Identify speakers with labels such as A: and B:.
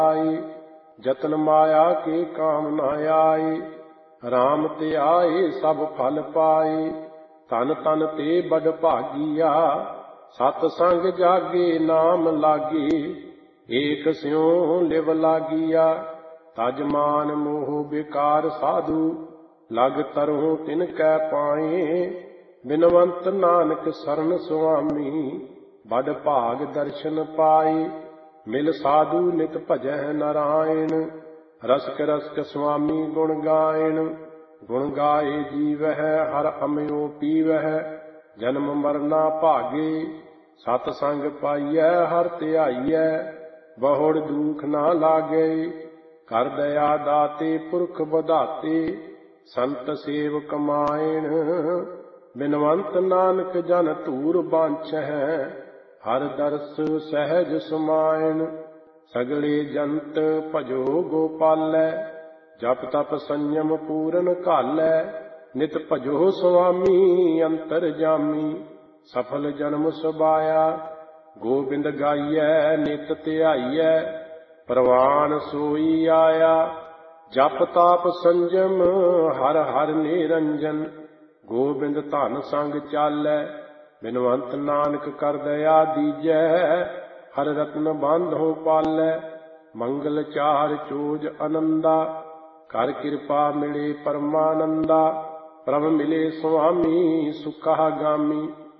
A: आए। जतन माया के काम न आए। राम ते आए सब फल पाए। तन तन ते बड़ भागिया। सत संग जागे नाम लागे। एक स्यों लिव लागिया। तज मान मोह बेकार साधु। लग तरहु तिनकै पाए। बिनवंत नानक सरन सुआमी। बड़ भाग दर्शन पाए। मिल साधु नित भजह नारायण। रसक रसक स्वामी गुण गायन। गुण गाए जीवह हर अमयो पीवह। जन्म मरना भागे। सत संग पाइयै हर ध्याइयै। बहुड़ दुख ना लागे। कर दया दाते पुरख बधाते। संत सेव कमायण। बिनवंत नानक जन धूर बांछै। हर दर्श सहज समायण। सगले जंत भजो गोपालै। जप तप संयम पूरन घालै। नित भजो स्वामी अंतर जामी। सफल जन्म सुभाया। गोबिंद गाइयै नित ध्याइयै। प्रवान सोई आया। जप ताप संजम हर हर निरंजन। गोबिंद धन संग चालै। बिनवंत नानक कर दया दीजै। हर रत्न बांधो पालै। मंगल चार चोज आनंदा। कर कृपा मिले परमानंदा। प्रभ मिले स्वामी सुखा गामी।